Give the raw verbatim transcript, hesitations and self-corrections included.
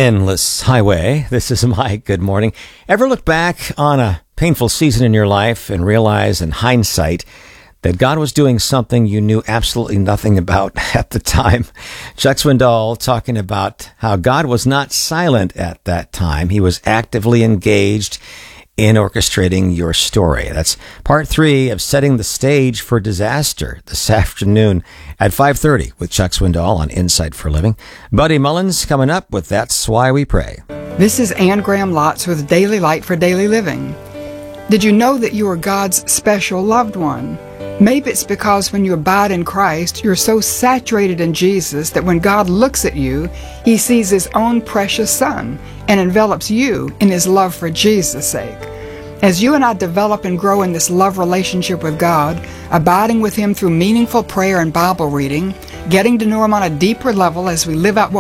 endless highway. This is Mike. Good morning. Ever look back on a painful season in your life and realize in hindsight that God was doing something you knew absolutely nothing about at the time? Chuck Swindoll talking about how God was not silent at that time. He was actively engaged in orchestrating your story. That's part three of Setting the Stage for Disaster this afternoon at five thirty with Chuck Swindoll on Insight for Living. Buddy Mullins coming up with That's Why We Pray. This is Ann Graham Lotz with Daily Light for Daily Living. Did you know that you are God's special loved one? Maybe it's because when you abide in Christ, you're so saturated in Jesus that when God looks at you, He sees His own precious Son and envelops you in His love for Jesus' sake. As you and I develop and grow in this love relationship with God, abiding with Him through meaningful prayer and Bible reading, getting to know Him on a deeper level as we live out what